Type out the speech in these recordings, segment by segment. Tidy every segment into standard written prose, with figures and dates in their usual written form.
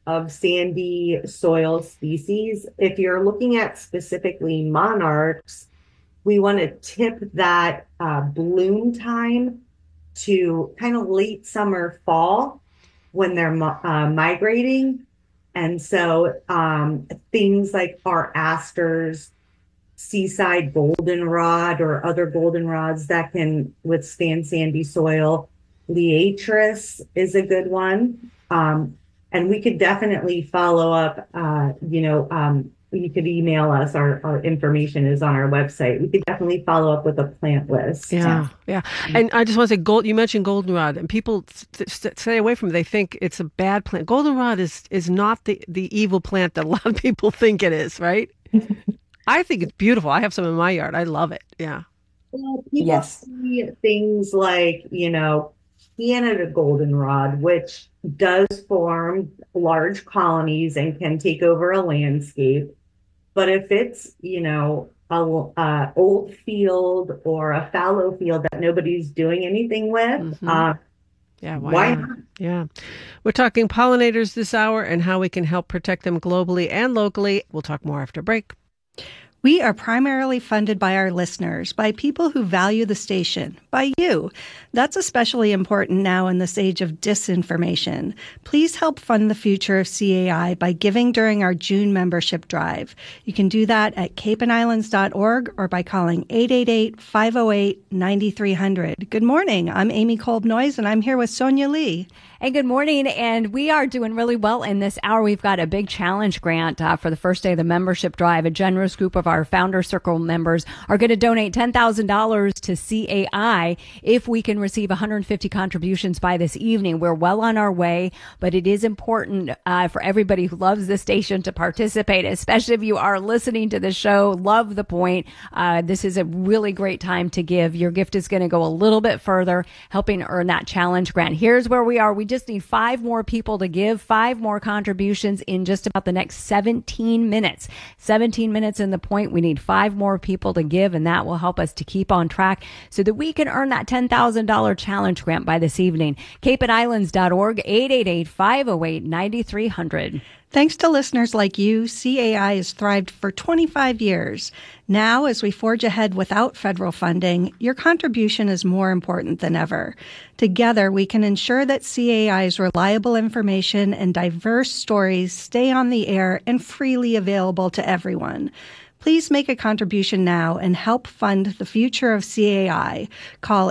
of sandy soil species. If you're looking at specifically monarchs, we want to tip that bloom time to kind of late summer, fall when they're migrating. And so things like our asters, seaside goldenrod, or other goldenrods that can withstand sandy soil. Liatris is a good one. And we could definitely follow up, you could email us. Our information is on our website. We could definitely follow up with a plant list. Yeah, yeah. And I just want to say, you mentioned goldenrod, and people stay away from it. They think it's a bad plant. Goldenrod is not the evil plant that a lot of people think it is, right? I think it's beautiful. I have some in my yard. I love it. Yeah. Well, people Yes. see things like, Canada goldenrod, which does form large colonies and can take over a landscape. But if it's, a old field or a fallow field that nobody's doing anything with, Yeah, why not? not? Yeah. We're talking pollinators this hour and how we can help protect them globally and locally. We'll talk more after break. We are primarily funded by our listeners, by people who value the station, by you. That's especially important now in this age of disinformation. Please help fund the future of CAI by giving during our June membership drive. You can do that at capeandislands.org or by calling 888-508-9300. Good morning. I'm Amy Kolb-Noyes, and I'm here with Sonia Lee. And good morning. And we are doing really well in this hour. We've got a big challenge grant for the first day of the membership drive. A generous group of our Founder Circle members are going to donate $10,000 to CAI if we can receive 150 contributions by this evening. We're well on our way, but it is important for everybody who loves the station to participate, especially if you are listening to the show, love the point. This is a really great time to give. Your gift is going to go a little bit further, helping earn that challenge grant. Here's where we are. We just need 5 more people to give, 5 more contributions in just about the next 17 minutes. 17 minutes in the point. We need 5 more people to give, and that will help us to keep on track so that we can earn that $10,000 challenge grant by this evening. capeandislands.org, 888-508-9300. Thanks to listeners like you, CAI has thrived for 25 years. Now, as we forge ahead without federal funding, your contribution is more important than ever. Together, we can ensure that CAI's reliable information and diverse stories stay on the air and freely available to everyone. Please make a contribution now and help fund the future of CAI. Call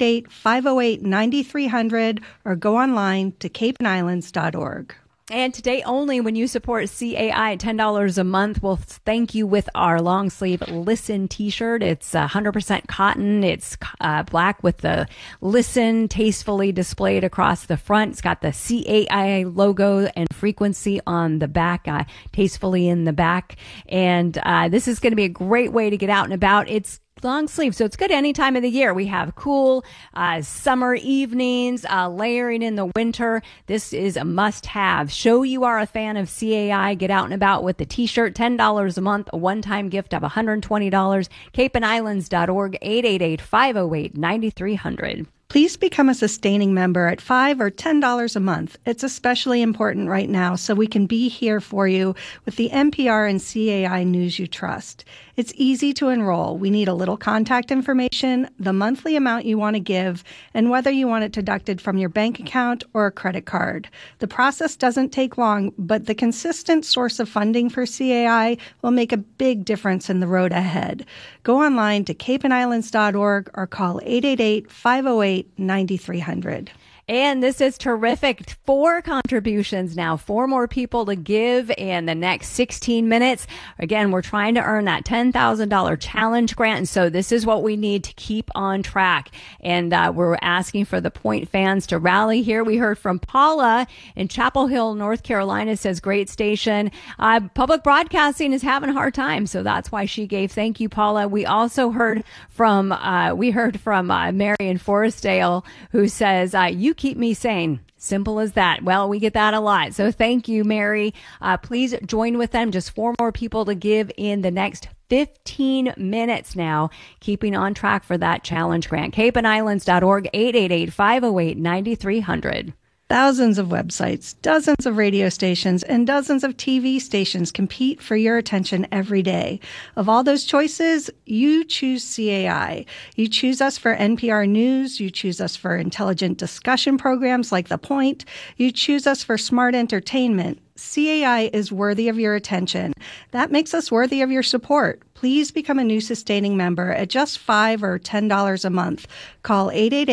888-508-9300 or go online to capeandislands.org. And today only, when you support CAI at $10 a month, we'll thank you with our long sleeve Listen t-shirt. It's 100% cotton. It's black with the Listen tastefully displayed across the front. It's got the CAI logo and frequency on the back, tastefully in the back. And this is going to be a great way to get out and about. It's long sleeve, so it's good any time of the year. We have cool summer evenings, layering in the winter. This is a must-have. Show you are a fan of CAI. Get out and about with the t-shirt. $10 a month, a one-time gift of $120. capeandislands.org, 888-508-9300. Please become a sustaining member at $5 or $10 a month. It's especially important right now so we can be here for you with the NPR and CAI news you trust. It's easy to enroll. We need a little contact information, the monthly amount you want to give, and whether you want it deducted from your bank account or a credit card. The process doesn't take long, but the consistent source of funding for CAI will make a big difference in the road ahead. Go online to capeandislands.org or call 888-508-9300. And this is terrific. 4 contributions now, 4 more people to give in the next 16 minutes. Again, we're trying to earn that $10,000 challenge grant. And so this is what we need to keep on track. And we're asking for the Point fans to rally here. We heard from Paula in Chapel Hill, North Carolina, says great station. Public broadcasting is having a hard time. So that's why she gave. Thank you, Paula. We also heard from Mary in Forestdale, who says, you keep me sane. Simple as that. Well, we get that a lot. So thank you, Mary. Please join with them. Just 4 more people to give in the next 15 minutes now, keeping on track for that challenge grant. capeandislands.org, 888-508-9300. Thousands of websites, dozens of radio stations, and dozens of TV stations compete for your attention every day. Of all those choices, you choose CAI. You choose us for NPR News. You choose us for intelligent discussion programs like The Point. You choose us for smart entertainment. CAI is worthy of your attention. That makes us worthy of your support. Please become a new sustaining member at just $5 or $10 a month. Call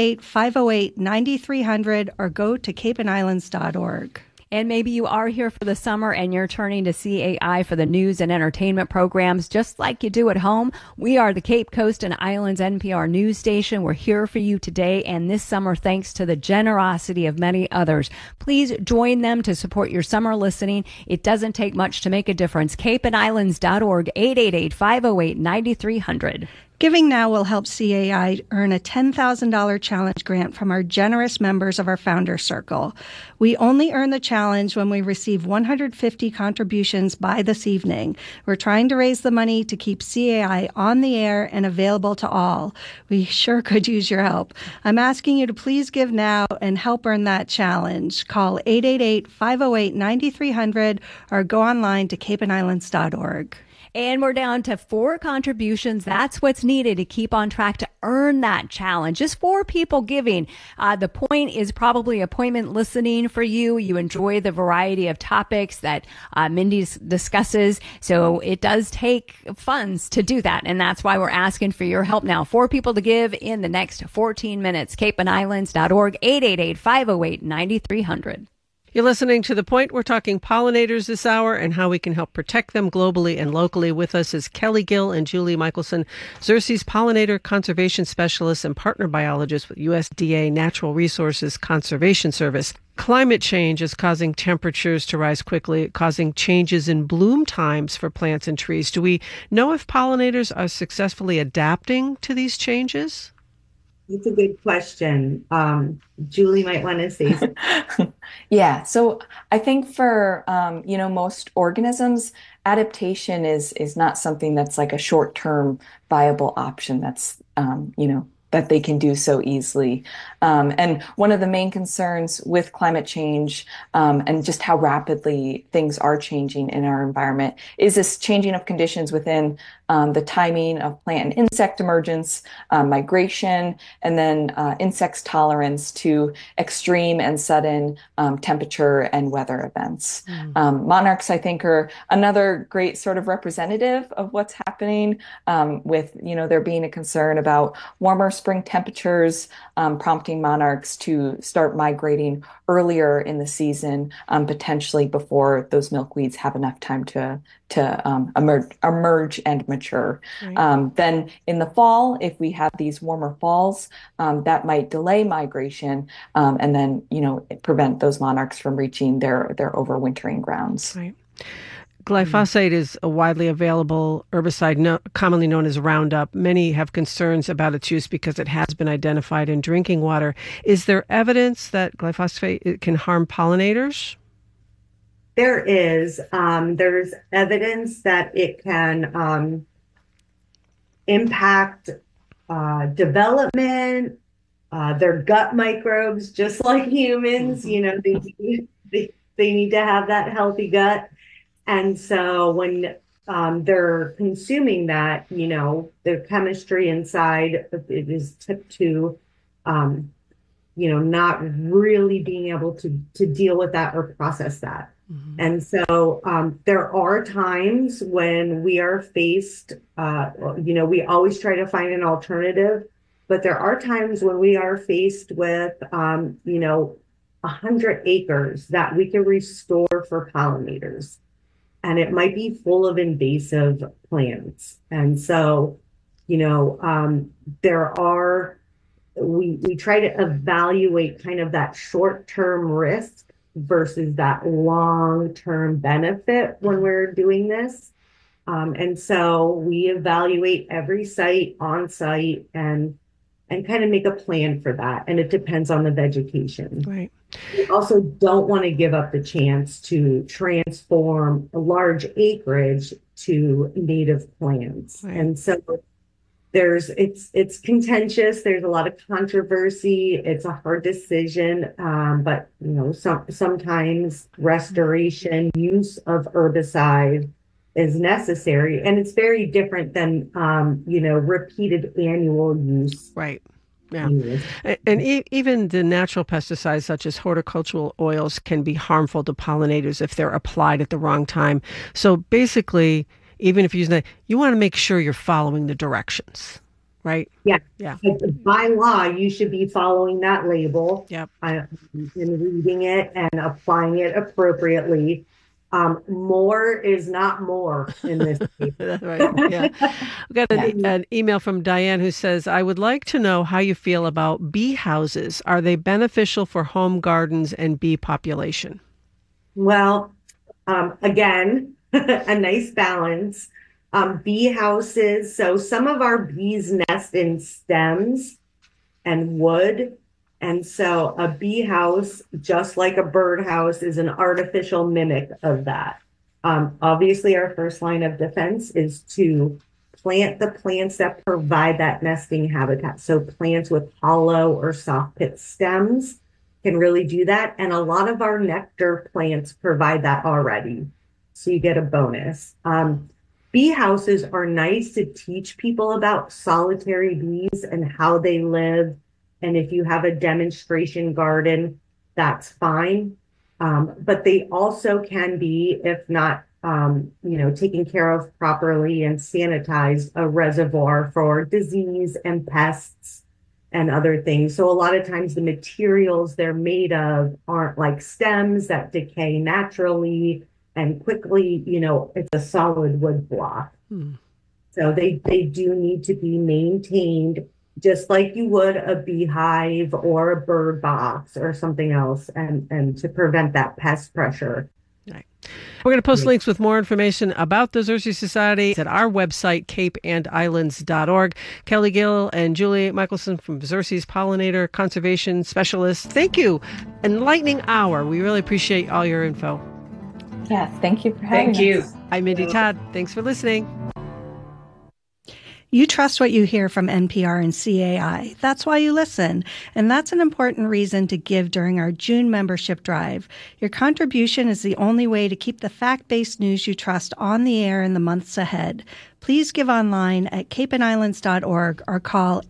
888-508-9300 or go to capeandislands.org. And maybe you are here for the summer and you're turning to CAI for the news and entertainment programs just like you do at home. We are the Cape Coast and Islands NPR news station. We're here for you today and this summer thanks to the generosity of many others. Please join them to support your summer listening. It doesn't take much to make a difference. capeandislands.org, 888-508-9300. Giving now will help CAI earn a $10,000 challenge grant from our generous members of our Founder Circle. We only earn the challenge when we receive 150 contributions by this evening. We're trying to raise the money to keep CAI on the air and available to all. We sure could use your help. I'm asking you to please give now and help earn that challenge. Call 888-508-9300 or go online to capeandislands.org. And we're down to 4 contributions. That's what's needed to keep on track to earn that challenge. Just 4 people giving. The point is probably appointment listening for you. You enjoy the variety of topics that Mindy discusses. So it does take funds to do that. And that's why we're asking for your help now. 4 people to give in the next 14 minutes. capeandislands.org, 888-508-9300. You're listening to The Point. We're talking pollinators this hour and how we can help protect them globally and locally. With us is Kelly Gill and Julie Michelson, Xerces pollinator conservation specialists and partner biologists with USDA Natural Resources Conservation Service. Climate change is causing temperatures to rise quickly, causing changes in bloom times for plants and trees. Do we know if pollinators are successfully adapting to these changes? That's a good question. Julie might want to say something. Yeah, so I think for most organisms, adaptation is not something that's like a short-term viable option that's that they can do so easily. And one of the main concerns with climate change and just how rapidly things are changing in our environment is this changing of conditions within the timing of plant and insect emergence, migration, and then insects' tolerance to extreme and sudden temperature and weather events. Monarchs, I think, are another great sort of representative of what's happening with, there being a concern about warmer spring temperatures, prompting monarchs to start migrating earlier in the season, potentially before those milkweeds have enough time to emerge and mature. Right. Then in the fall, if we have these warmer falls, that might delay migration and then, prevent those monarchs from reaching their overwintering grounds. Right. Glyphosate is a widely available herbicide, commonly known as Roundup. Many have concerns about its use because it has been identified in drinking water. Is there evidence that glyphosate can harm pollinators? There is. There's evidence that it can impact development, their gut microbes, just like humans. They need to have that healthy gut. And so when they're consuming that, the chemistry inside it is tipped to, not really being able to deal with that or process that. Mm-hmm. And so there are times when we are faced, we always try to find an alternative, but there are times when we are faced with, 100 acres that we can restore for pollinators. And it might be full of invasive plants. And so, we try to evaluate kind of that short-term risk versus that long-term benefit when we're doing this. And so we evaluate every site on site and kind of make a plan for that. And it depends on the vegetation. Right. We also don't want to give up the chance to transform a large acreage to native plants. Right. And so It's contentious. There's a lot of controversy. It's a hard decision, but sometimes restoration use of herbicide is necessary, and it's very different than repeated annual use. Right. Yeah. And even the natural pesticides such as horticultural oils can be harmful to pollinators if they're applied at the wrong time. So basically, even if you're using that, you want to make sure you're following the directions, right? Yeah. Yeah. By law, you should be following that label. Yep. And reading it and applying it appropriately. More is not more in this case. Right. Yeah. We got an email from Diane who says, I would like to know how you feel about bee houses. Are they beneficial for home gardens and bee population? Well, again, a nice balance. Bee houses. So some of our bees nest in stems and wood. And so a bee house, just like a bird house, is an artificial mimic of that. Obviously, our first line of defense is to plant the plants that provide that nesting habitat. So plants with hollow or soft pit stems can really do that. And a lot of our nectar plants provide that already. So you get a bonus. Bee houses are nice to teach people about solitary bees and how they live. And if you have a demonstration garden, that's fine. But they also can be, if not, taken care of properly and sanitized, a reservoir for disease and pests and other things. So a lot of times the materials they're made of aren't like stems that decay naturally and quickly, it's a solid wood block. So they do need to be maintained just like you would a beehive or a bird box or something else, and to prevent that pest pressure. Right. We're going to post links with more information about the Xerces Society at our website, capeandislands.org. Kelly Gill and Julie Michelson from Xerces Pollinator Conservation Specialists. Thank you. Enlightening hour. We really appreciate all your info. Yeah, thank you for having us. Thank you. I'm Mindy Todd. Thanks for listening. You trust what you hear from NPR and CAI. That's why you listen. And that's an important reason to give during our June membership drive. Your contribution is the only way to keep the fact-based news you trust on the air in the months ahead. Please give online at capeandislands.org or call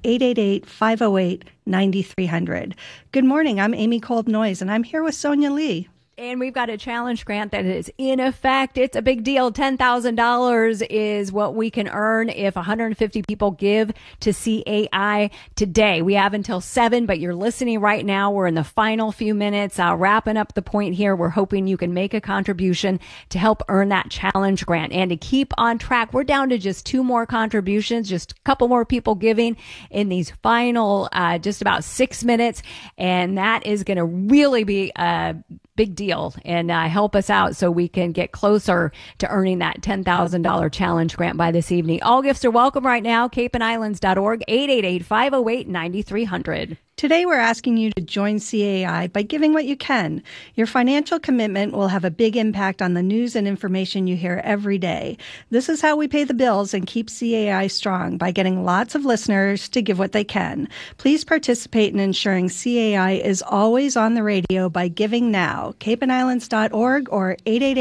888-508-9300. Good morning. I'm Amy Kolb-Noyes, and I'm here with Sonia Lee. And we've got a challenge grant that is in effect. It's a big deal. $10,000 is what we can earn if 150 people give to CAI today. We have until 7, but you're listening right now. We're in the final few minutes, wrapping up the point here. We're hoping you can make a contribution to help earn that challenge grant. And to keep on track, we're down to just 2 more contributions, just a couple more people giving in these final just about 6 minutes. And that is going to really be a big deal and help us out so we can get closer to earning that $10,000 challenge grant by this evening. All gifts are welcome right now. capeandislands.org, 888-508-9300. Today, we're asking you to join CAI by giving what you can. Your financial commitment will have a big impact on the news and information you hear every day. This is how we pay the bills and keep CAI strong, by getting lots of listeners to give what they can. Please participate in ensuring CAI is always on the radio by giving now. capeandislands.org or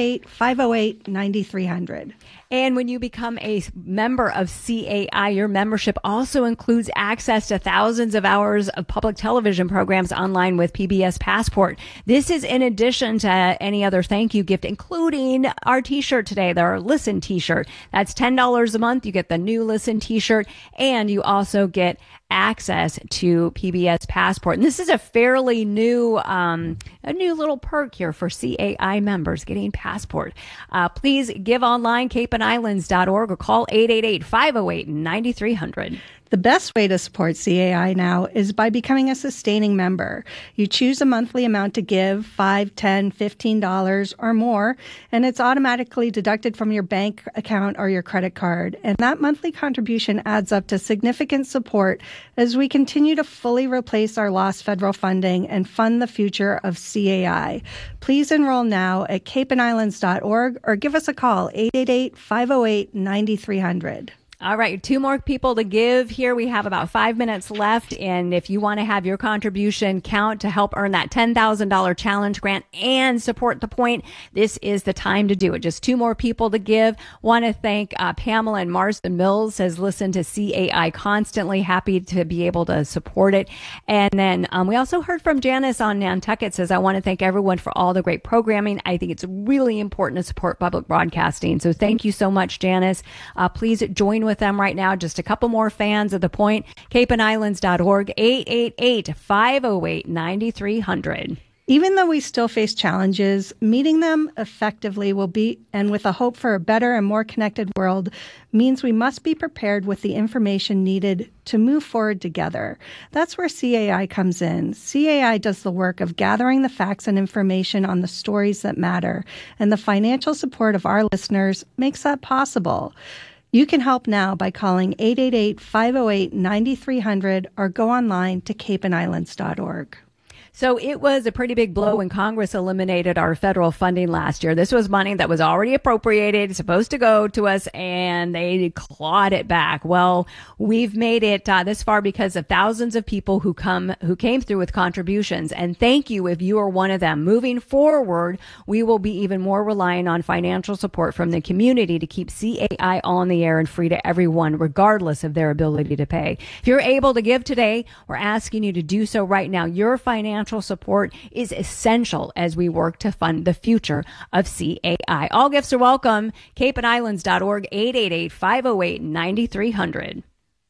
888-508-9300. And when you become a member of CAI, your membership also includes access to thousands of hours of public television programs online with PBS Passport. This is in addition to any other thank you gift, including our t-shirt today, our Listen t-shirt. That's $10 a month. You get the new Listen t-shirt, and you also get access to PBS Passport. And this is a fairly new, a new little perk here for CAI members, getting Passport. Please give online, capeandislands.org, or call 888-508-9300. The best way to support CAI now is by becoming a sustaining member. You choose a monthly amount to give, $5, $10, $15 or more, and it's automatically deducted from your bank account or your credit card. And that monthly contribution adds up to significant support as we continue to fully replace our lost federal funding and fund the future of CAI. Please enroll now at capeandislands.org or give us a call, 888-508-9300. All right, 2 more people to give here. We have about 5 minutes left. And if you want to have your contribution count to help earn that $10,000 challenge grant and support The Point, this is the time to do it. Just 2 more people to give. Want to thank Pamela and Marston Mills, has listened to CAI constantly. Happy to be able to support it. And then we also heard from Janice on Nantucket, says, I want to thank everyone for all the great programming. I think it's really important to support public broadcasting. So thank you so much, Janice. Please join with them right now. Just a couple more fans of The Point. CapeandIslands.org, 888-508-9300. Even though we still face challenges, meeting them effectively will be, and with a hope for a better and more connected world, means we must be prepared with the information needed to move forward together. That's where CAI comes in. CAI does the work of gathering the facts and information on the stories that matter, and the financial support of our listeners makes that possible. You can help now by calling 888-508-9300 or go online to capeandislands.org. So it was a pretty big blow when Congress eliminated our federal funding last year. This was money that was already appropriated, supposed to go to us, and they clawed it back. Well, we've made it this far because of thousands of people who came through with contributions. And thank you if you are one of them. Moving forward, we will be even more reliant on financial support from the community to keep CAI on the air and free to everyone, regardless of their ability to pay. If you're able to give today, we're asking you to do so right now. Your financial support is essential as we work to fund the future of CAI. All gifts are welcome. CapeandIslands.org, 888-508-9300.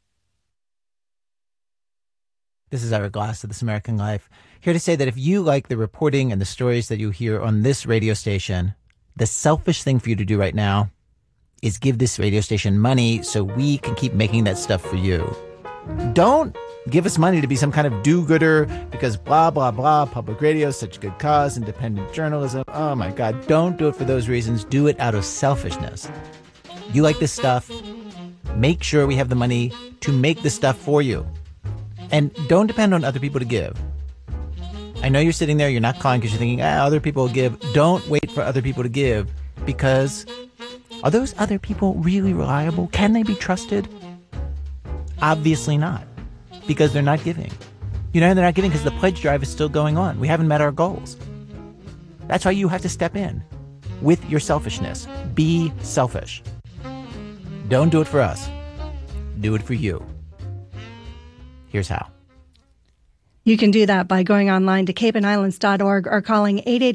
This is Ira Glass of This American Life, here to say that if you like the reporting and the stories that you hear on this radio station, the selfish thing for you to do right now is give this radio station money so we can keep making that stuff for you. Don't give us money to be some kind of do-gooder because blah, blah, blah, public radio is such a good cause, independent journalism. Oh my God, don't do it for those reasons. Do it out of selfishness. You like this stuff. Make sure we have the money to make this stuff for you. And don't depend on other people to give. I know you're sitting there, you're not calling because you're thinking, other people will give. Don't wait for other people to give, because are those other people really reliable? Can they be trusted? Obviously not, because they're not giving. You know, they're not giving because the pledge drive is still going on. We haven't met our goals. That's why you have to step in with your selfishness. Be selfish. Don't do it for us. Do it for you. Here's how. You can do that by going online to capeandislands.org or calling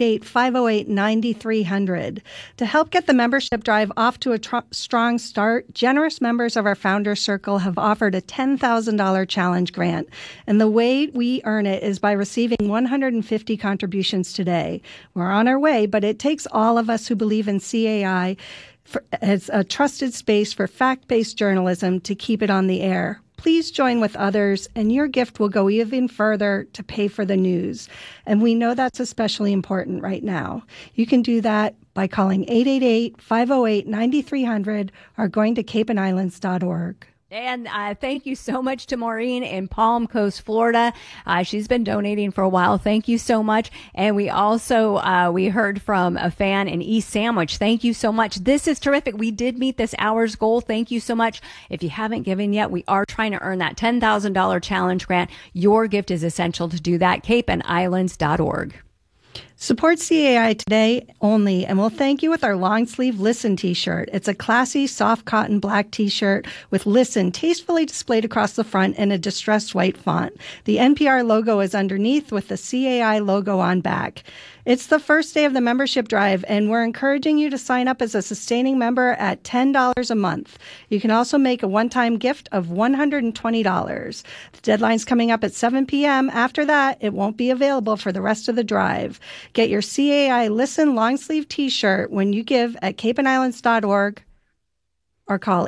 888-508-9300. To help get the membership drive off to a strong start, generous members of our Founders Circle have offered a $10,000 challenge grant. And the way we earn it is by receiving 150 contributions today. We're on our way, but it takes all of us who believe in CAI as a trusted space for fact-based journalism to keep it on the air. Please join with others, and your gift will go even further to pay for the news. And we know that's especially important right now. You can do that by calling 888-508-9300 or going to capeandislands.org. And thank you so much to Maureen in Palm Coast, Florida. She's been donating for a while. Thank you so much. And we also, we heard from a fan in East Sandwich. Thank you so much. This is terrific. We did meet this hour's goal. Thank you so much. If you haven't given yet, we are trying to earn that $10,000 challenge grant. Your gift is essential to do that. CapeandIslands.org. Support CAI today only, and we'll thank you with our long sleeve Listen t-shirt. It's a classy, soft cotton black t-shirt with Listen tastefully displayed across the front in a distressed white font. The NPR logo is underneath with the CAI logo on back. It's the first day of the membership drive, and we're encouraging you to sign up as a sustaining member at $10 a month. You can also make a one-time gift of $120. The deadline's coming up at 7 p.m. After that, it won't be available for the rest of the drive. Get your CAI Listen long sleeve t-shirt when you give at capeandislands.org or call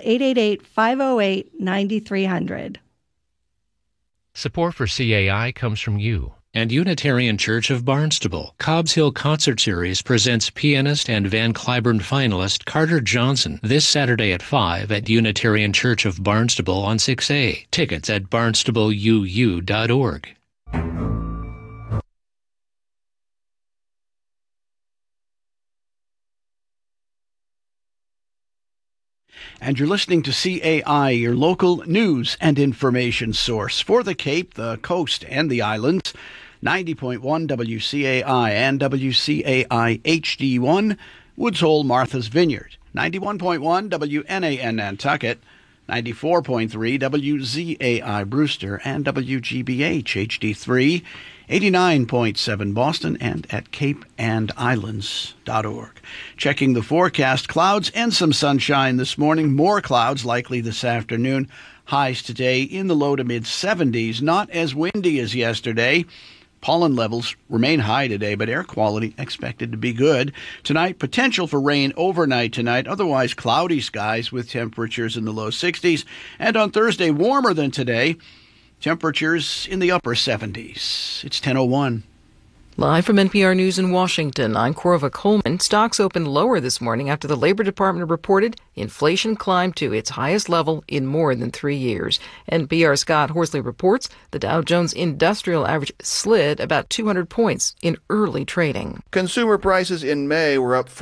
888-508-9300. Support for CAI comes from you and Unitarian Church of Barnstable. Cobb's Hill Concert Series presents pianist and Van Cliburn finalist Carter Johnson this Saturday at 5 at Unitarian Church of Barnstable on 6A. Tickets at barnstableuu.org. And you're listening to CAI, your local news and information source for the Cape, the coast, and the islands. 90.1 WCAI and WCAI HD1, Woods Hole, Martha's Vineyard. 91.1 WNAN Nantucket. 94.3 WZAI Brewster and WGBH HD3, 89.7 Boston, and at capeandislands.org. Checking the forecast, clouds and some sunshine this morning. More clouds likely this afternoon. Highs today in the low to mid 70s. Not as windy as yesterday. Pollen levels remain high today, but air quality expected to be good. Tonight, potential for rain overnight tonight. Otherwise, cloudy skies with temperatures in the low 60s. And on Thursday, warmer than today. Temperatures in the upper 70s. It's 10:01. Live from NPR News in Washington, I'm Corva Coleman. Stocks opened lower this morning after the Labor Department reported inflation climbed to its highest level in more than 3 years. NPR's Scott Horsley reports the Dow Jones Industrial Average slid about 200 points in early trading. Consumer prices in May were up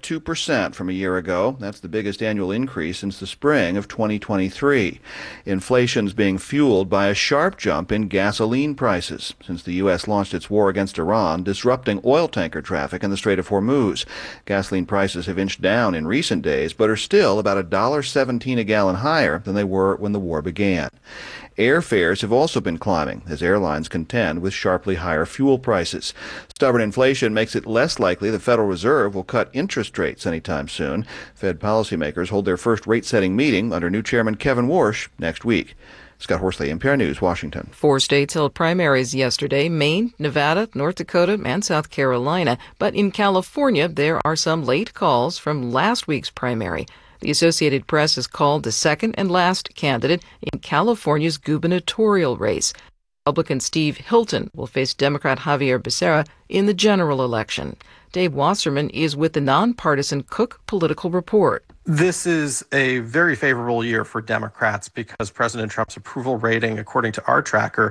4.2% from a year ago. That's the biggest annual increase since the spring of 2023. Inflation's being fueled by a sharp jump in gasoline prices since the U.S. launched its war against Iran, disrupting oil tanker traffic in the Strait of Hormuz. Gasoline prices have inched down in recent days, but are still about $1.17 a gallon higher than they were when the war began. Airfares have also been climbing as airlines contend with sharply higher fuel prices. Stubborn inflation makes it less likely the Federal Reserve will cut interest rates anytime soon. Fed policymakers hold their first rate-setting meeting under new Chairman Kevin Warsh next week. Scott Horsley, NPR News, Washington. 4 states held primaries yesterday: Maine, Nevada, North Dakota, and South Carolina. But in California, there are some late calls from last week's primary. The Associated Press has called the second and last candidate in California's gubernatorial race. Republican Steve Hilton will face Democrat Javier Becerra in the general election. Dave Wasserman is with the nonpartisan Cook Political Report. This is a very favorable year for Democrats because President Trump's approval rating, according to our tracker,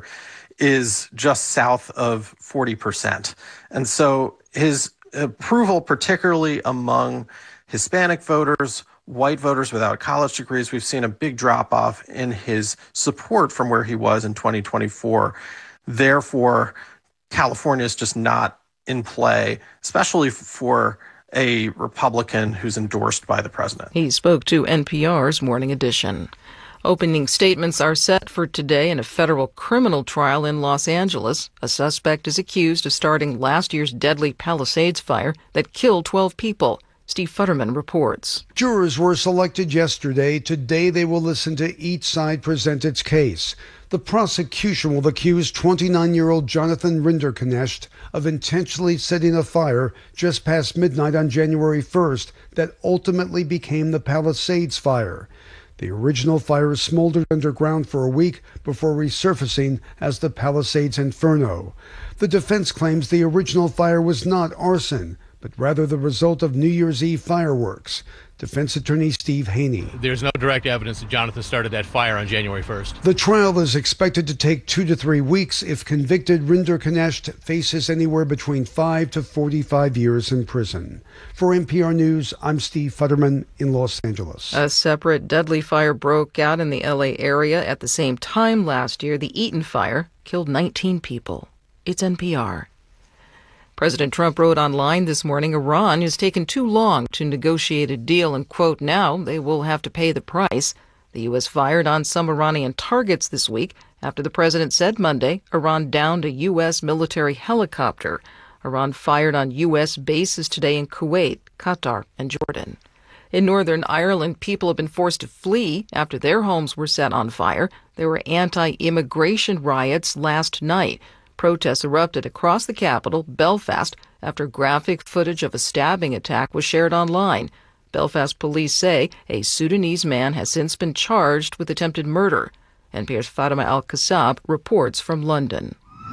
is just south of 40%. And so his approval, particularly among Hispanic voters, white voters without college degrees, we've seen a big drop-off in his support from where he was in 2024. Therefore, California is just not in play, especially for a Republican who's endorsed by the president. He spoke to NPR's Morning Edition. Opening statements are set for today in a federal criminal trial in Los Angeles. A suspect is accused of starting last year's deadly Palisades fire that killed 12 people. Steve Futterman reports. Jurors were selected yesterday. Today they will listen to each side present its case. The prosecution will accuse 29-year-old Jonathan Rinderknecht of intentionally setting a fire just past midnight on January 1st that ultimately became the Palisades fire. The original fire smoldered underground for a week before resurfacing as the Palisades Inferno. The defense claims the original fire was not arson, but rather the result of New Year's Eve fireworks. Defense attorney Steve Haney. There's no direct evidence that Jonathan started that fire on January 1st. The trial is expected to take 2 to 3 weeks. If convicted, Rinderknecht faces anywhere between 5 to 45 years in prison. For NPR News, I'm Steve Futterman in Los Angeles. A separate deadly fire broke out in the LA area at the same time last year. The Eaton fire killed 19 people. It's NPR. President Trump wrote online this morning, Iran has taken too long to negotiate a deal, and, quote, now they will have to pay the price. The U.S. fired on some Iranian targets this week after the president said Monday Iran downed a U.S. military helicopter. Iran fired on U.S. bases today in Kuwait, Qatar, and Jordan. In Northern Ireland, people have been forced to flee after their homes were set on fire. There were anti-immigration riots last night. Protests erupted across the capital, Belfast, after graphic footage of a stabbing attack was shared online. Belfast police say a Sudanese man has since been charged with attempted murder. NPR's Fatima Al-Kassab reports from London.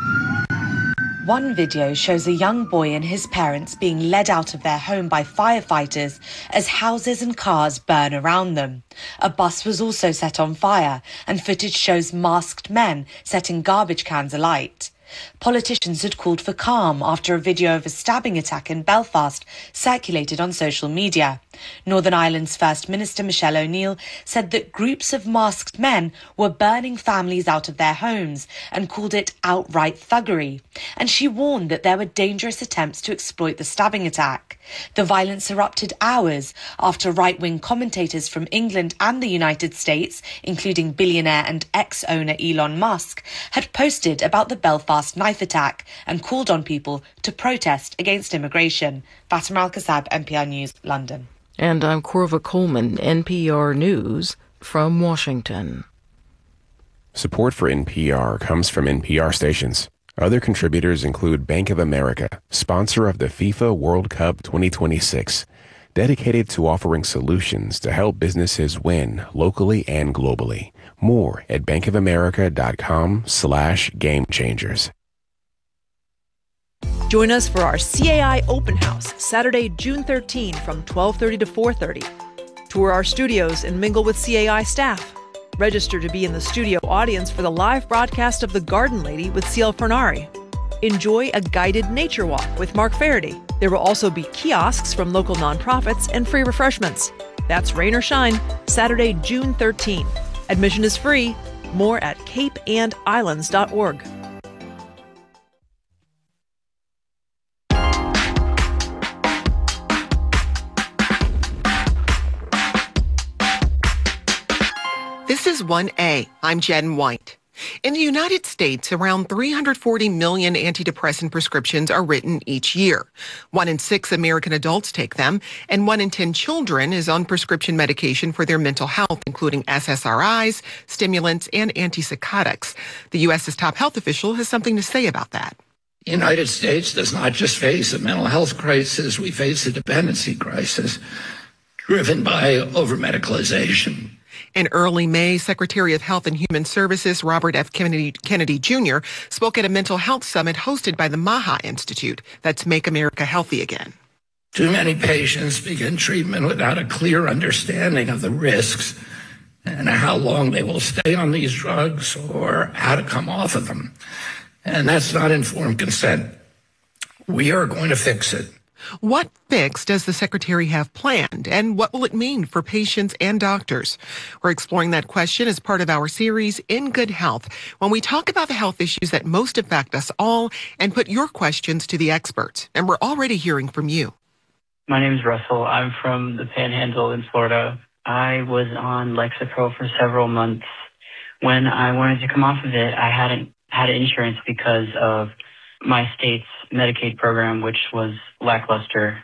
One video shows a young boy and his parents being led out of their home by firefighters as houses and cars burn around them. A bus was also set on fire, and footage shows masked men setting garbage cans alight. Politicians had called for calm after a video of a stabbing attack in Belfast circulated on social media. Northern Ireland's First Minister Michelle O'Neill said that groups of masked men were burning families out of their homes and called it outright thuggery. And she warned that there were dangerous attempts to exploit the stabbing attack. The violence erupted hours after right-wing commentators from England and the United States, including billionaire and ex-owner Elon Musk, had posted about the Belfast knife attack and called on people to protest against immigration. Fatima Al-Kasab, NPR News, London. And I'm Corva Coleman, NPR News from Washington. Support for NPR comes from NPR stations. Other contributors include Bank of America, sponsor of the FIFA World Cup 2026, dedicated to offering solutions to help businesses win locally and globally. More at bankofamerica.com/gamechangers. Join us for our CAI Open House, Saturday, June 13 from 12:30 to 4:30. Tour our studios and mingle with CAI staff. Register to be in the studio audience for the live broadcast of The Garden Lady with C.L. Fernari. Enjoy a guided nature walk with Mark Faraday. There will also be kiosks from local nonprofits and free refreshments. That's rain or shine, Saturday, June 13. Admission is free. More at capeandislands.org. This is 1A. I'm Jen White. In the United States, around 340 million antidepressant prescriptions are written each year. 1 in 6 American adults take them, and 1 in 10 children is on prescription medication for their mental health, including SSRIs, stimulants, and antipsychotics. The U.S.'s top health official has something to say about that. The United States does not just face a mental health crisis, we face a dependency crisis driven by over-medicalization. In early May, Secretary of Health and Human Services Robert F. Kennedy Jr. spoke at a mental health summit hosted by the MAHA Institute. That's Make America Healthy Again. Too many patients begin treatment without a clear understanding of the risks and how long they will stay on these drugs or how to come off of them. And that's not informed consent. We are going to fix it. What fix does the Secretary have planned, and what will it mean for patients and doctors? We're exploring that question as part of our series, In Good Health, when we talk about the health issues that most affect us all and put your questions to the experts. And we're already hearing from you. My name is Russell. I'm from the Panhandle in Florida. I was on Lexapro for several months. When I wanted to come off of it, I hadn't had insurance because of my state's Medicaid program, which was lackluster.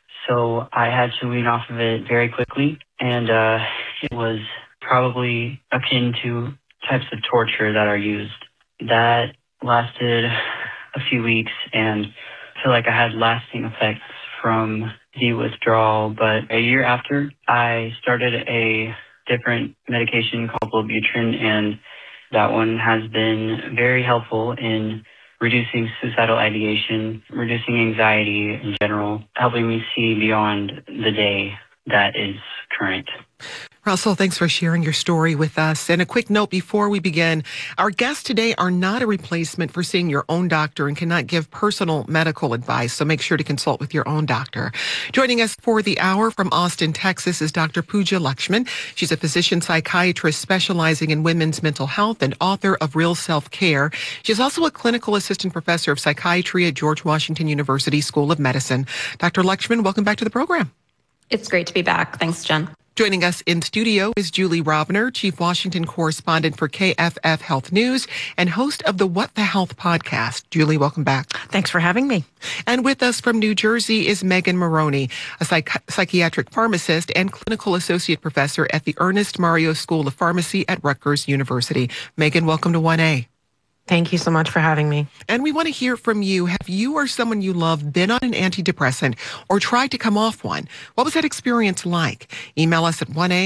So I had to wean off of it very quickly, and it was probably akin to types of torture that are used. That lasted a few weeks, and I feel like I had lasting effects from the withdrawal. But a year after, I started a different medication called Wellbutrin, and that one has been very helpful in reducing suicidal ideation, reducing anxiety in general, helping me see beyond the day that is current. Russell, thanks for sharing your story with us. And a quick note before we begin, our guests today are not a replacement for seeing your own doctor and cannot give personal medical advice, so make sure to consult with your own doctor. Joining us for the hour from Austin, Texas is Dr. Pooja Lakshman. She's a physician psychiatrist specializing in women's mental health and author of Real Self-Care. She's also a clinical assistant professor of psychiatry at George Washington University School of Medicine. Dr. Lakshman, welcome back to the program. It's great to be back. Thanks, Jen. Joining us in studio is Julie Rovner, Chief Washington Correspondent for KFF Health News and host of the What the Health podcast. Julie, welcome back. Thanks for having me. And with us from New Jersey is Megan Maroney, a psychiatric pharmacist and clinical associate professor at the Ernest Mario School of Pharmacy at Rutgers University. Megan, welcome to 1A. Thank you so much for having me. And we want to hear from you. Have you or someone you love been on an antidepressant or tried to come off one? What was that experience like? Email us at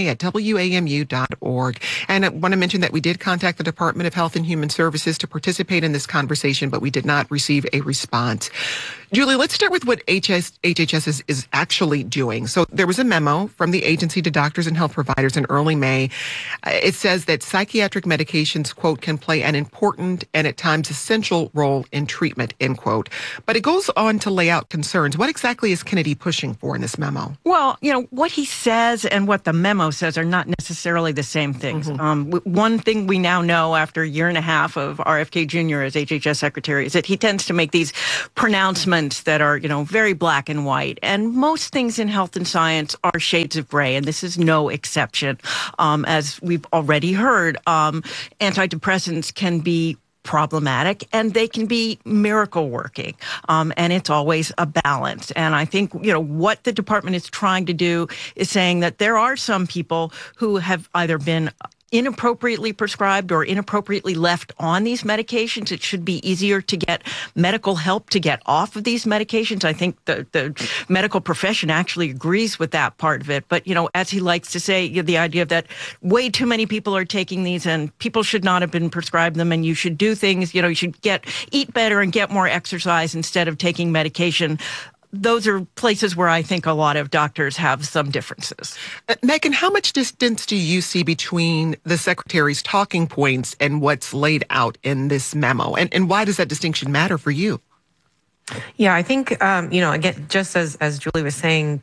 1a@wamu.org. And I want to mention that we did contact the Department of Health and Human Services to participate in this conversation, but we did not receive a response. Julie, let's start with what HHS is actually doing. So there was a memo from the agency to doctors and health providers in early May. It says that psychiatric medications, quote, can play an important and at times essential role in treatment, end quote. But it goes on to lay out concerns. What exactly is Kennedy pushing for in this memo? Well, what he says and what the memo says are not necessarily the same things. One thing we now know after a year and a half of RFK Jr. as HHS Secretary is that he tends to make these pronouncements that are, very black and white. And most things in health and science are shades of gray, and this is no exception. As we've already heard, antidepressants can be problematic and they can be miracle working. And it's always a balance. And I think, what the department is trying to do is saying that there are some people who have either been inappropriately prescribed or inappropriately left on these medications. It should be easier to get medical help to get off of these medications. I think the medical profession actually agrees with that part of it. But, as he likes to say, the idea that way too many people are taking these and people should not have been prescribed them, and you should do things, you should eat better and get more exercise instead of taking medication. Those are places where I think a lot of doctors have some differences. Megan, how much distance do you see between the Secretary's talking points and what's laid out in this memo? And why does that distinction matter for you? Yeah, I think, again, just as Julie was saying,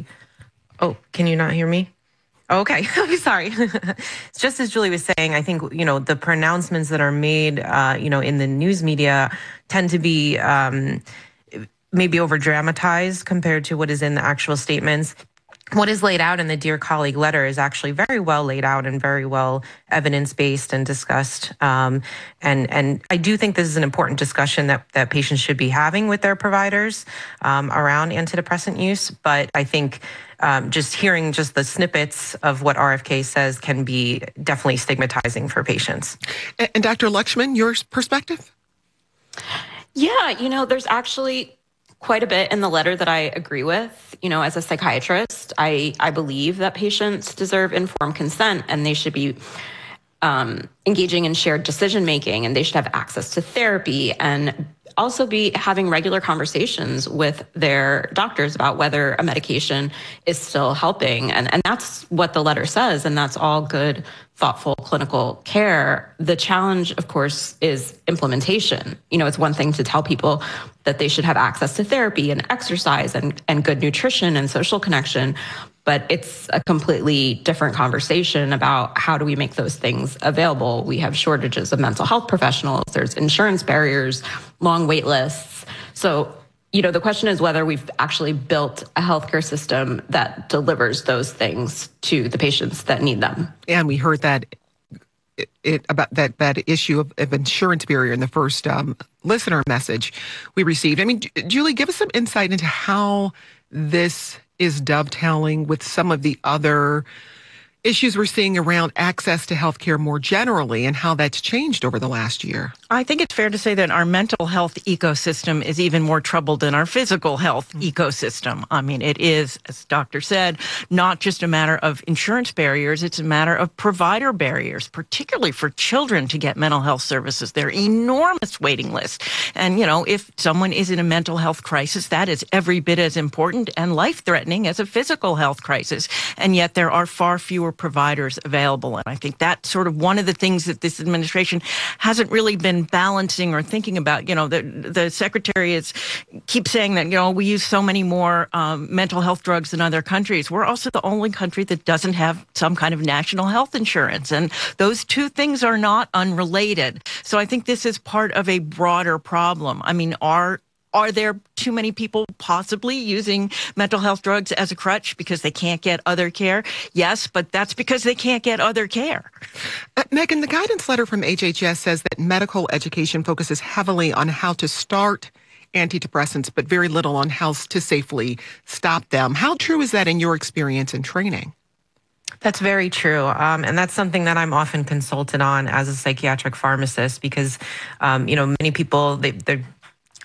can you not hear me? Okay, sorry. Just as Julie was saying, I think, the pronouncements that are made, in the news media tend to be maybe over dramatized compared to what is in the actual statements. What is laid out in the Dear Colleague letter is actually very well laid out and very well evidence-based and discussed. And I do think this is an important discussion that patients should be having with their providers around antidepressant use. But I think just hearing just the snippets of what RFK says can be definitely stigmatizing for patients. And Dr. Lakshman, your perspective? Yeah, there's actually quite a bit in the letter that I agree with. As a psychiatrist, I believe that patients deserve informed consent and they should be engaging in shared decision making, and they should have access to therapy and also be having regular conversations with their doctors about whether a medication is still helping. And that's what the letter says, and that's all good, thoughtful clinical care. The challenge, of course, is implementation. It's one thing to tell people that they should have access to therapy and exercise and good nutrition and social connection, but it's a completely different conversation about how do we make those things available. We have shortages of mental health professionals. There's insurance barriers, long wait lists. So, the question is whether we've actually built a healthcare system that delivers those things to the patients that need them. And we heard that about that issue of insurance barrier in the first listener message we received. I mean, Julie, give us some insight into how this is dovetailing with some of the other issues we're seeing around access to healthcare more generally and how that's changed over the last year. I think it's fair to say that our mental health ecosystem is even more troubled than our physical health ecosystem. I mean, it is, as the doctor said, not just a matter of insurance barriers, it's a matter of provider barriers, particularly for children to get mental health services. There are enormous waiting lists. And, if someone is in a mental health crisis, that is every bit as important and life-threatening as a physical health crisis. And yet there are far fewer providers available. And I think that's sort of one of the things that this administration hasn't really been balancing or thinking about. The secretary keeps saying that, we use so many more mental health drugs than other countries. We're also the only country that doesn't have some kind of national health insurance. And those two things are not unrelated. So I think this is part of a broader problem. I mean, are there too many people possibly using mental health drugs as a crutch because they can't get other care? Yes, but that's because they can't get other care. Megan, the guidance letter from HHS says that medical education focuses heavily on how to start antidepressants, but very little on how to safely stop them. How true is that in your experience and training? That's very true. And that's something that I'm often consulted on as a psychiatric pharmacist because, many people, they're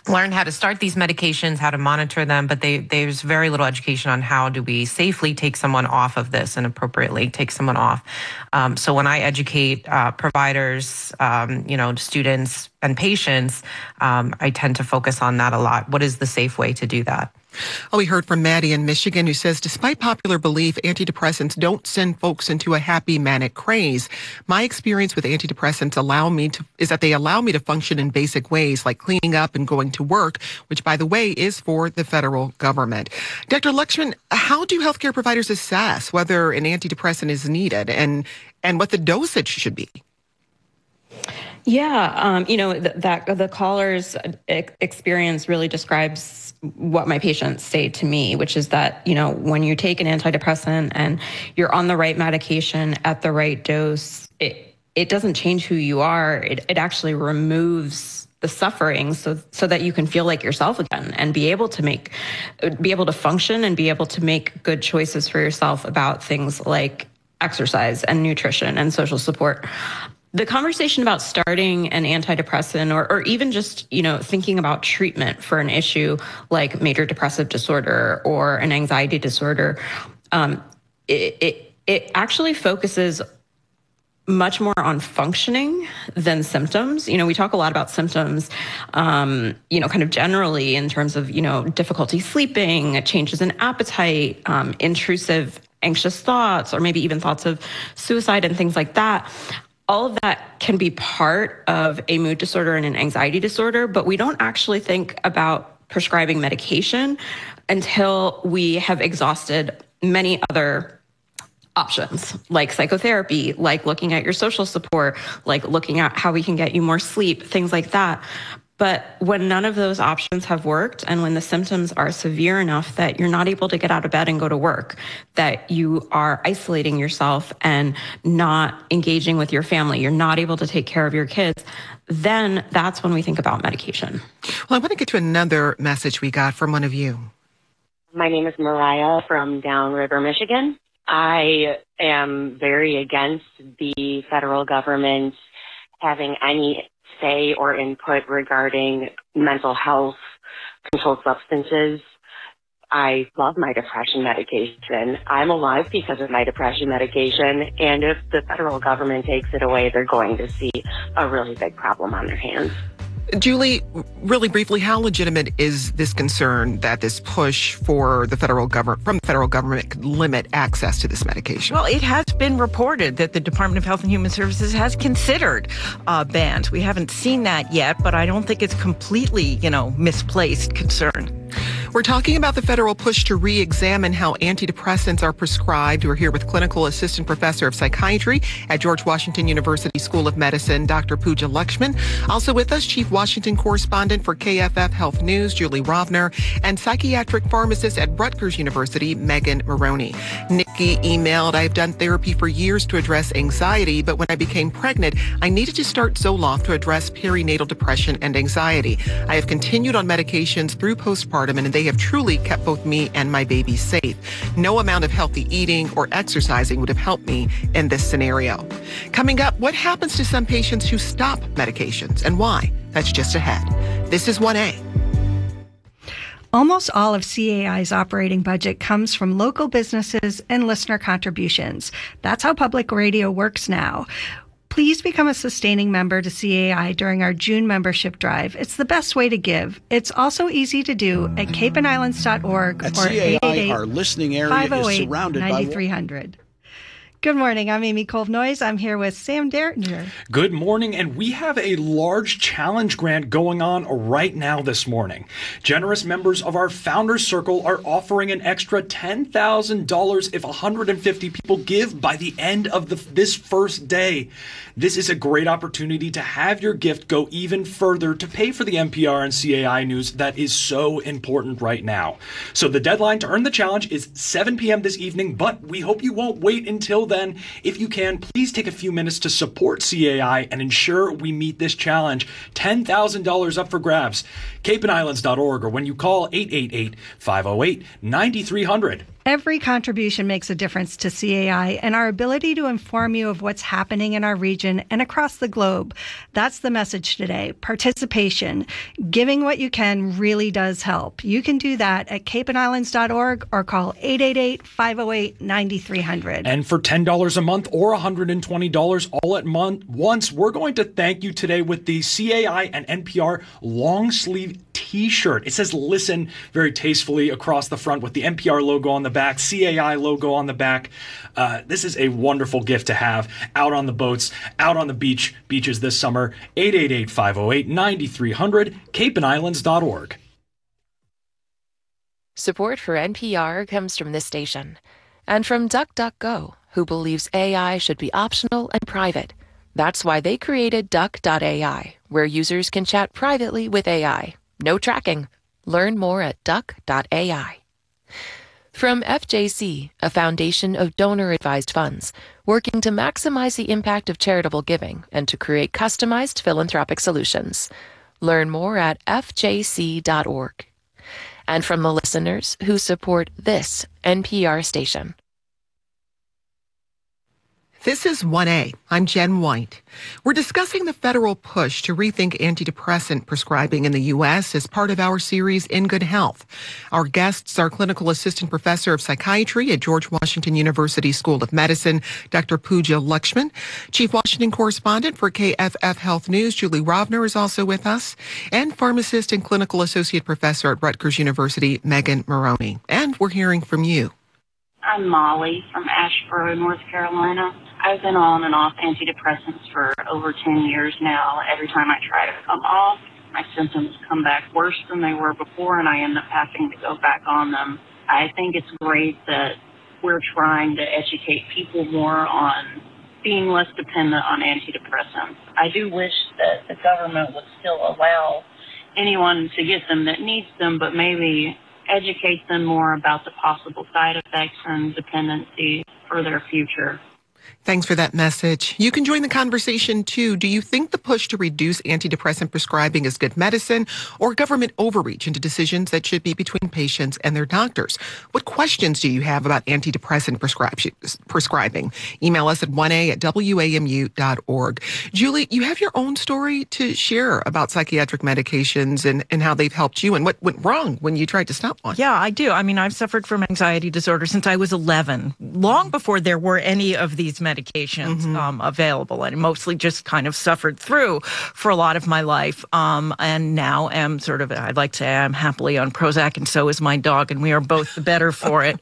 learn how to start these medications, how to monitor them, but there's very little education on how do we safely take someone off of this and appropriately take someone off. So when I educate providers, students and patients, I tend to focus on that a lot. What is the safe way to do that? We heard from Maddie in Michigan, who says, despite popular belief, antidepressants don't send folks into a happy manic craze. My experience with antidepressants is that they allow me to function in basic ways like cleaning up and going to work, which, by the way, is for the federal government. Dr. Lakshman, how do healthcare providers assess whether an antidepressant is needed and what the dosage should be? Yeah, the caller's experience really describes what my patients say to me, which is that, when you take an antidepressant and you're on the right medication at the right dose, it doesn't change who you are. It actually removes the suffering so that you can feel like yourself again and be able to function and be able to make good choices for yourself about things like exercise and nutrition and social support. The conversation about starting an antidepressant or even just, thinking about treatment for an issue like major depressive disorder or an anxiety disorder, it actually focuses much more on functioning than symptoms. We talk a lot about symptoms, kind of generally in terms of, difficulty sleeping, changes in appetite, intrusive anxious thoughts, or maybe even thoughts of suicide and things like that. All of that can be part of a mood disorder and an anxiety disorder, but we don't actually think about prescribing medication until we have exhausted many other options, like psychotherapy, like looking at your social support, like looking at how we can get you more sleep, things like that. But when none of those options have worked and when the symptoms are severe enough that you're not able to get out of bed and go to work, that you are isolating yourself and not engaging with your family, you're not able to take care of your kids, then that's when we think about medication. Well, I want to get to another message we got from one of you. My name is Mariah from Downriver, Michigan. I am very against the federal government having any say or input regarding mental health, controlled substances. I love my depression medication. I'm alive because of my depression medication. And if the federal government takes it away, they're going to see a really big problem on their hands. Julie, really briefly, how legitimate is this concern that this push for the federal government could limit access to this medication? Well, it has been reported that the Department of Health and Human Services has considered bans. We haven't seen that yet, but I don't think it's completely, misplaced concern. We're talking about the federal push to re-examine how antidepressants are prescribed. We're here with Clinical Assistant Professor of Psychiatry at George Washington University School of Medicine, Dr. Pooja Lakshman. Also with us, Chief Washington Correspondent for KFF Health News, Julie Rovner, and Psychiatric Pharmacist at Rutgers University, Megan Maroney. Nikki emailed, I've done therapy for years to address anxiety, but when I became pregnant, I needed to start Zoloft to address perinatal depression and anxiety. I have continued on medications through postpartum, and they have truly kept both me and my baby safe. No amount of healthy eating or exercising would have helped me in this scenario. Coming up, what happens to some patients who stop medications and why? That's just ahead. This is 1A. Almost all of CAI's operating budget comes from local businesses and listener contributions. That's how public radio works now. Please become a sustaining member to CAI during our June membership drive. It's the best way to give. It's also easy to do at capeandislands.org at or CAI, our listening area is surrounded by 9300. Good morning. I'm Amy Colv-Noyes. I'm here with Sam Derringer. Good morning, and we have a large challenge grant going on right now this morning. Generous members of our Founders Circle are offering an extra $10,000 if 150 people give by the end of this first day. This is a great opportunity to have your gift go even further to pay for the NPR and CAI news that is so important right now. So the deadline to earn the challenge is 7 p.m. this evening, but we hope you won't wait until then. If you can, please take a few minutes to support CAI and ensure we meet this challenge. $10,000 up for grabs. capeandislands.org or when you call 888-508-9300. Every contribution makes a difference to CAI and our ability to inform you of what's happening in our region and across the globe. That's the message today. Participation. Giving what you can really does help. You can do that at capeandislands.org or call 888-508-9300. And for $10 a month or $120 all at once, we're going to thank you today with the CAI and NPR long sleeve T-shirt. It says "Listen" very tastefully across the front with the NPR logo on the back, CAI logo on the back. This is a wonderful gift to have out on the boats, out on the beaches this summer. 888-508-9300, capeandislands.org. Support for NPR comes from this station and from DuckDuckGo, who believes AI should be optional and private. That's why they created Duck.ai, where users can chat privately with AI. No tracking. Learn more at Duck.ai. From FJC, a foundation of donor-advised funds, working to maximize the impact of charitable giving and to create customized philanthropic solutions. Learn more at fjc.org. And from the listeners who support this NPR station. This is 1A. I'm Jen White. We're discussing the federal push to rethink antidepressant prescribing in the U.S. as part of our series In Good Health. Our guests are Clinical Assistant Professor of Psychiatry at George Washington University School of Medicine, Dr. Pooja Lakshman. Chief Washington Correspondent for KFF Health News, Julie Rovner, is also with us. And Pharmacist and Clinical Associate Professor at Rutgers University, Megan Maroney. And we're hearing from you. I'm Molly from Asheboro, North Carolina. I've been on and off antidepressants for over 10 years now. Every time I try to come off, my symptoms come back worse than they were before, and I end up having to go back on them. I think it's great that we're trying to educate people more on being less dependent on antidepressants. I do wish that the government would still allow anyone to get them that needs them, but maybe educate them more about the possible side effects and dependency for their future. Thanks for that message. You can join the conversation too. Do you think the push to reduce antidepressant prescribing is good medicine or government overreach into decisions that should be between patients and their doctors? What questions do you have about antidepressant prescribing? Email us at 1a@wamu.org. Julie, you have your own story to share about psychiatric medications and how they've helped you and what went wrong when you tried to stop one. Yeah, I do. I mean, I've suffered from anxiety disorder since I was 11, long before there were any of these medications available, and mostly just kind of suffered through for a lot of my life. And now am sort of, I'd like to say I'm happily on Prozac, and so is my dog, and we are both the better for it.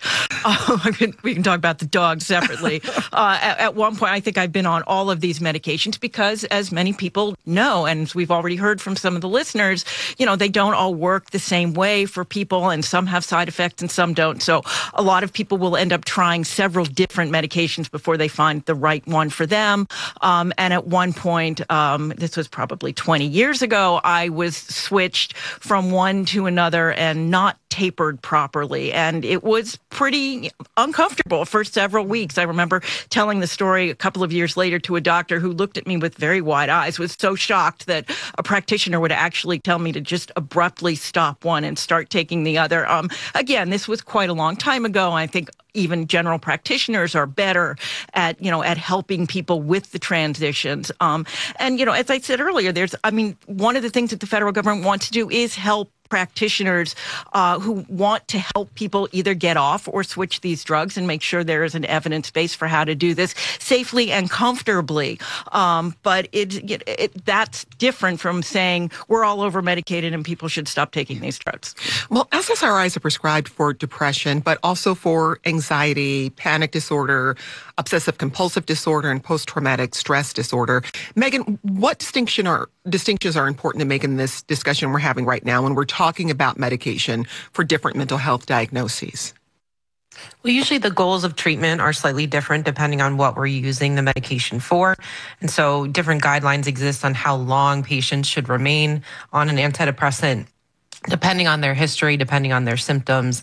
We can talk about the dog separately. At one point, I think I've been on all of these medications because, as many people know, and we've already heard from some of the listeners, they don't all work the same way for people, and some have side effects and some don't. So a lot of people will end up trying several different medications before they find the right one for them. And at one point, this was probably 20 years ago, I was switched from one to another and not tapered properly. And it was pretty uncomfortable for several weeks. I remember telling the story a couple of years later to a doctor who looked at me with very wide eyes, was so shocked that a practitioner would actually tell me to just abruptly stop one and start taking the other. Again, this was quite a long time ago. I think even general practitioners are better at helping people with the transitions. And, as I said earlier, one of the things that the federal government wants to do is help practitioners who want to help people either get off or switch these drugs and make sure there is an evidence base for how to do this safely and comfortably. But that's different from saying we're all over medicated and people should stop taking these drugs. Well, SSRIs are prescribed for depression, but also for anxiety, panic disorder, obsessive compulsive disorder, and post-traumatic stress disorder. Megan, what distinctions are important to make in this discussion we're having right now when we're talking about medication for different mental health diagnoses? Well, usually the goals of treatment are slightly different depending on what we're using the medication for. And so different guidelines exist on how long patients should remain on an antidepressant, depending on their history, depending on their symptoms.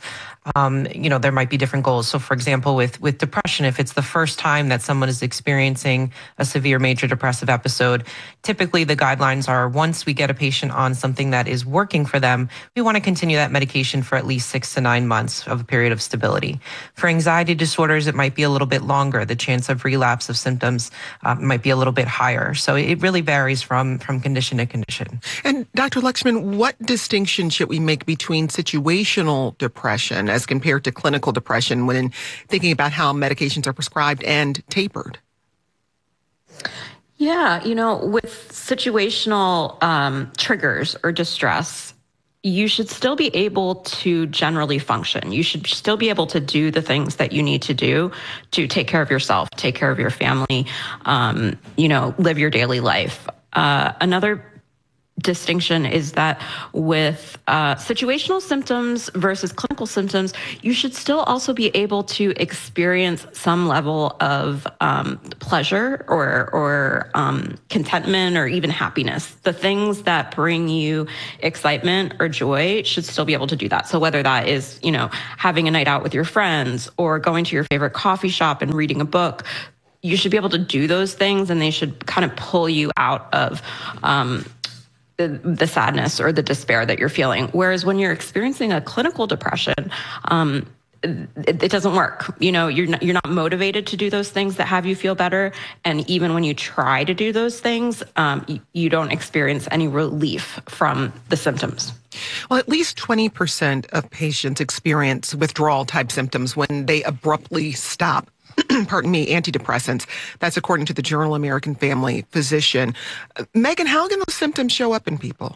there might be different goals. So for example, with depression, if it's the first time that someone is experiencing a severe major depressive episode, typically the guidelines are once we get a patient on something that is working for them, we want to continue that medication for at least 6 to 9 months of a period of stability. For anxiety disorders, it might be a little bit longer. The chance of relapse of symptoms might be a little bit higher. So it really varies from condition to condition. And Dr. Lexman, what distinction should we make between situational depression as compared to clinical depression when thinking about how medications are prescribed and tapered? Yeah, with situational triggers or distress, you should still be able to generally function. You should still be able to do the things that you need to do to take care of yourself, take care of your family, live your daily life. Another distinction is that with situational symptoms versus clinical symptoms, you should still also be able to experience some level of pleasure or contentment or even happiness. The things that bring you excitement or joy should still be able to do that. So whether that is, having a night out with your friends or going to your favorite coffee shop and reading a book, you should be able to do those things, and they should kind of pull you out of the sadness or the despair that you're feeling. Whereas when you're experiencing a clinical depression, it doesn't work. You're not motivated to do those things that have you feel better. And even when you try to do those things, you don't experience any relief from the symptoms. Well, at least 20% of patients experience withdrawal type symptoms when they abruptly stop antidepressants. That's according to the Journal American Family Physician. Megan, how can those symptoms show up in people?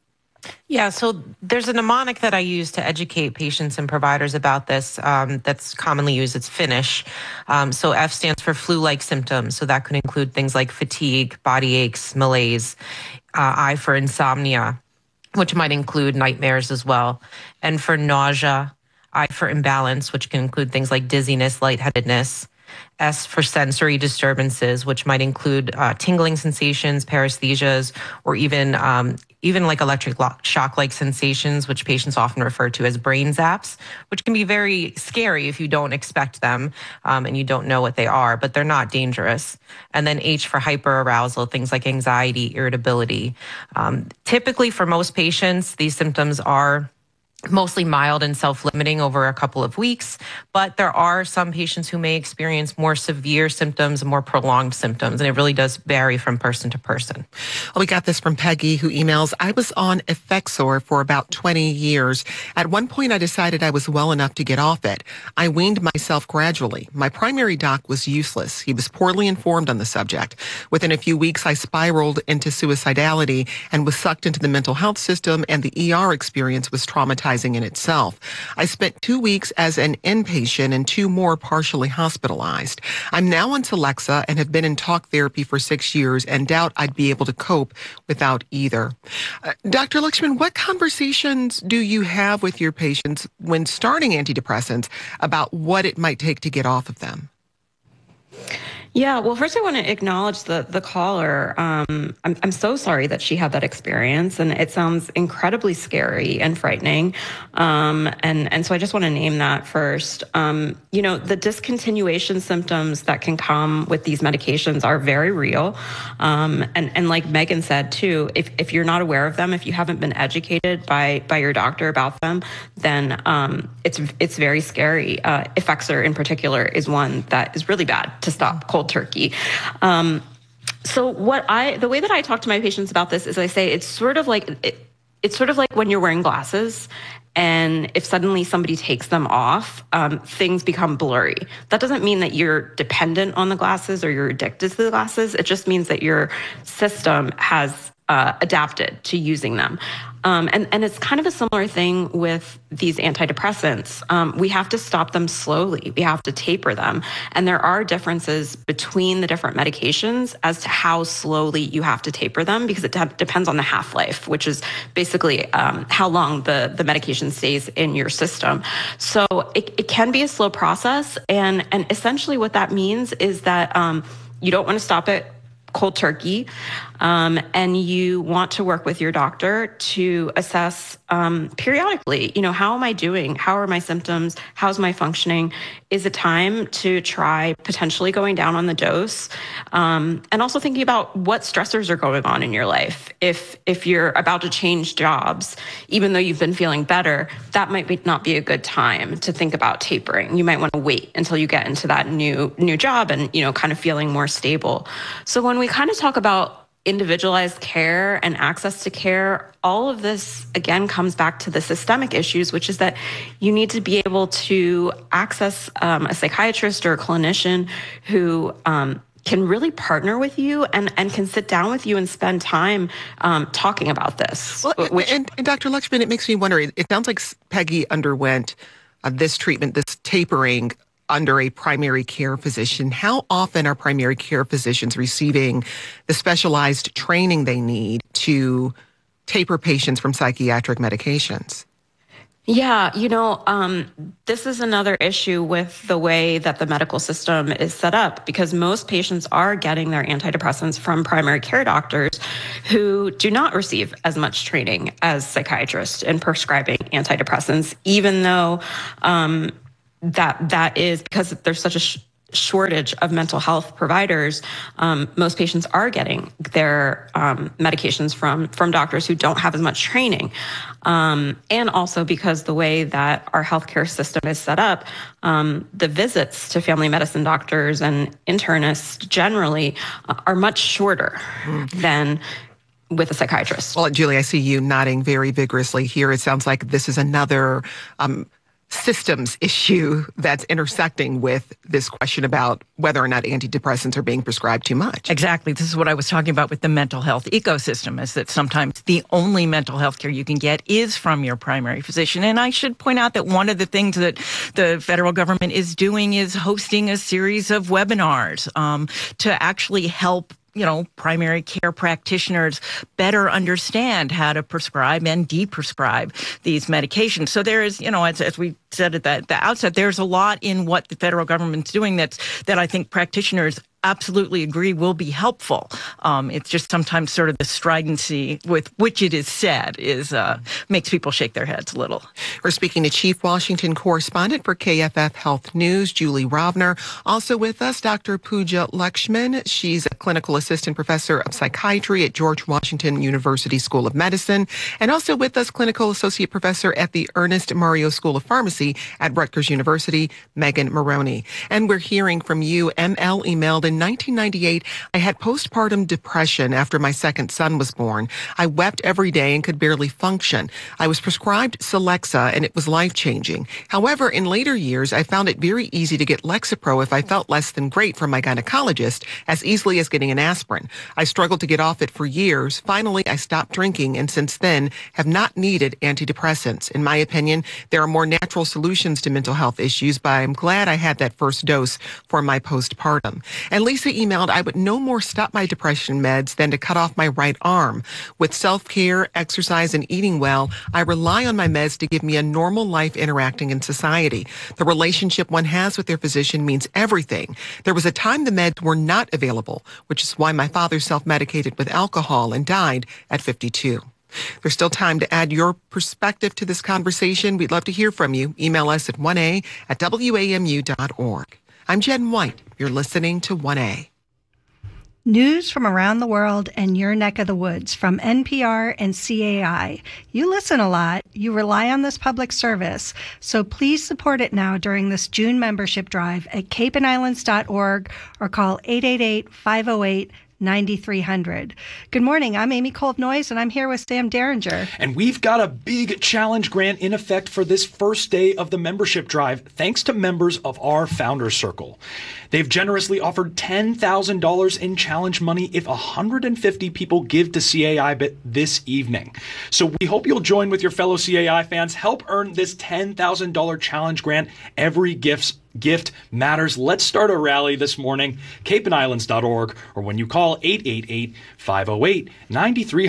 Yeah, so there's a mnemonic that I use to educate patients and providers about this that's commonly used. It's FINISH. So F stands for flu-like symptoms. So that could include things like fatigue, body aches, malaise. I for insomnia, which might include nightmares as well. And for nausea, I for imbalance, which can include things like dizziness, lightheadedness. S for sensory disturbances, which might include tingling sensations, paresthesias, or even like electric shock-like sensations, which patients often refer to as brain zaps, which can be very scary if you don't expect them and you don't know what they are, but they're not dangerous. And then H for hyperarousal, things like anxiety, irritability. Typically, for most patients, these symptoms are mostly mild and self-limiting over a couple of weeks, but there are some patients who may experience more severe symptoms and more prolonged symptoms, and it really does vary from person to person. Well, we got this from Peggy, who emails, I was on Effexor for about 20 years. At one point, I decided I was well enough to get off it. I weaned myself gradually. My primary doc was useless. He was poorly informed on the subject. Within a few weeks, I spiraled into suicidality and was sucked into the mental health system, and the ER experience was traumatizing in itself. I spent 2 weeks as an inpatient and 2 more partially hospitalized. I'm now on Celexa and have been in talk therapy for 6 years and doubt I'd be able to cope without either. Dr. Lexman, what conversations do you have with your patients when starting antidepressants about what it might take to get off of them? Yeah, well, first I want to acknowledge the caller. I'm so sorry that she had that experience, and it sounds incredibly scary and frightening. And so I just want to name that first. The discontinuation symptoms that can come with these medications are very real. And like Megan said too, if you're not aware of them, if you haven't been educated by your doctor about them, then it's very scary. Effexor in particular is one that is really bad to stop cold turkey. So the way that I talk to my patients about this is I say it's sort of like when you're wearing glasses, and if suddenly somebody takes them off, things become blurry. That doesn't mean that you're dependent on the glasses or you're addicted to the glasses. It just means that your system has adapted to using them. And it's kind of a similar thing with these antidepressants. We have to stop them slowly. We have to taper them. And there are differences between the different medications as to how slowly you have to taper them, because it depends on the half-life, which is basically how long the medication stays in your system. So it can be a slow process. And essentially what that means is that you don't want to stop it cold turkey, and you want to work with your doctor to assess periodically, how am I doing? How are my symptoms? How's my functioning? Is it time to try potentially going down on the dose? And also thinking about what stressors are going on in your life. If you're about to change jobs, even though you've been feeling better, that might not be a good time to think about tapering. You might want to wait until you get into that new job and, kind of feeling more stable. So when we kind of talk about individualized care and access to care, all of this, again, comes back to the systemic issues, which is that you need to be able to access a psychiatrist or a clinician who can really partner with you and can sit down with you and spend time talking about this. Well, and Dr. Lutchman, it makes me wonder, it sounds like Peggy underwent this treatment, this tapering, under a primary care physician. How often are primary care physicians receiving the specialized training they need to taper patients from psychiatric medications? Yeah, this is another issue with the way that the medical system is set up, because most patients are getting their antidepressants from primary care doctors who do not receive as much training as psychiatrists in prescribing antidepressants, even though that is because there's such a shortage of mental health providers. Most patients are getting their medications from doctors who don't have as much training. And also because the way that our healthcare system is set up, the visits to family medicine doctors and internists generally are much shorter than with a psychiatrist. Well, Julie, I see you nodding very vigorously here. It sounds like this is another systems issue that's intersecting with this question about whether or not antidepressants are being prescribed too much. Exactly. This is what I was talking about with the mental health ecosystem, is that sometimes the only mental health care you can get is from your primary physician. And I should point out that one of the things that the federal government is doing is hosting a series of webinars to actually help primary care practitioners better understand how to prescribe and de-prescribe these medications. So there is, as we said at the outset, there's a lot in what the federal government's doing that I think practitioners absolutely agree will be helpful. It's just sometimes sort of the stridency with which it is said makes people shake their heads a little. We're speaking to Chief Washington Correspondent for KFF Health News, Julie Rovner. Also with us, Dr. Pooja Lakshman. She's a clinical assistant professor of psychiatry at George Washington University School of Medicine. And also with us, clinical associate professor at the Ernest Mario School of Pharmacy at Rutgers University, Megan Maroney. And we're hearing from you. ML emailed, in 1998, I had postpartum depression after my second son was born. I wept every day and could barely function. I was prescribed Celexa and it was life-changing. However, in later years, I found it very easy to get Lexapro if I felt less than great from my gynecologist, as easily as getting an aspirin. I struggled to get off it for years. Finally, I stopped drinking and since then have not needed antidepressants. In my opinion, there are more natural solutions to mental health issues, but I'm glad I had that first dose for my postpartum. And Lisa emailed, I would no more stop my depression meds than to cut off my right arm. With self-care, exercise, and eating well, I rely on my meds to give me a normal life interacting in society. The relationship one has with their physician means everything. There was a time the meds were not available, which is why my father self-medicated with alcohol and died at 52. There's still time to add your perspective to this conversation. We'd love to hear from you. Email us at 1a@wamu.org. I'm Jen White. You're listening to 1A. News from around the world and your neck of the woods from NPR and CAI. You listen a lot. You rely on this public service. So please support it now during this June membership drive at capeandislands.org or call 888-508-9300. Good morning. I'm Amy Kolb-Noyes, and I'm here with Sam Derringer. And we've got a big challenge grant in effect for this first day of the membership drive, thanks to members of our Founders Circle. They've generously offered $10,000 in challenge money if 150 people give to CAI this evening. So we hope you'll join with your fellow CAI fans. Help earn this $10,000 challenge grant. Every gift matters. Let's start a rally this morning. capeandislands.org or when you call 888-508-9300.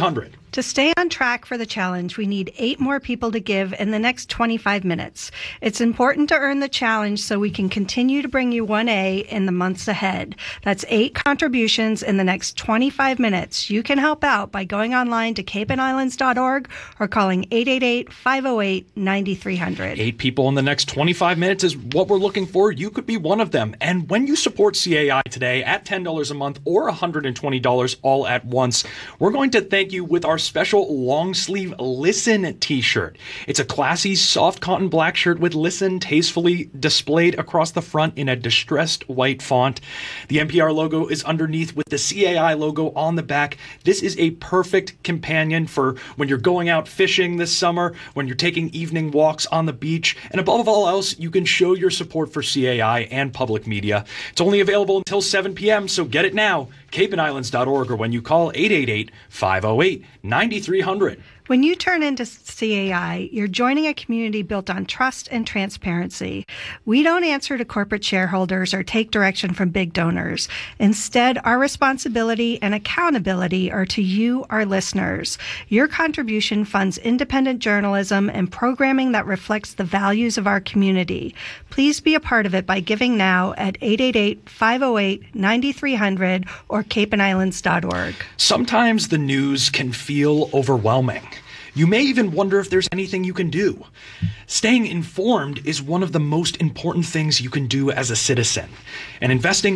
To stay on track for the challenge, we need 8 more people to give in the next 25 minutes. It's important to earn the challenge so we can continue to bring you 1A in the months ahead. That's 8 contributions in the next 25 minutes. You can help out by going online to capeandislands.org or calling 888-508-9300. 8 people in the next 25 minutes is what we're looking for. You could be one of them. And when you support CAI today at $10 a month or $120 all at once, we're going to thank you with our special long sleeve Listen t-shirt. It's a classy soft cotton black shirt with Listen tastefully displayed across the front in a distressed white font. The NPR logo is underneath with the CAI logo on the back. This is a perfect companion for when you're going out fishing this summer, when you're taking evening walks on the beach, and above all else, you can show your support for CAI and public media. It's only available until 7 p.m., so get it now. capeandislands.org or when you call 888-508-9300. When you turn into CAI, you're joining a community built on trust and transparency. We don't answer to corporate shareholders or take direction from big donors. Instead, our responsibility and accountability are to you, our listeners. Your contribution funds independent journalism and programming that reflects the values of our community. Please be a part of it by giving now at 888-508-9300 or capeandislands.org. Sometimes the news can feel overwhelming. You may even wonder if there's anything you can do. Staying informed is one of the most important things you can do as a citizen. And investing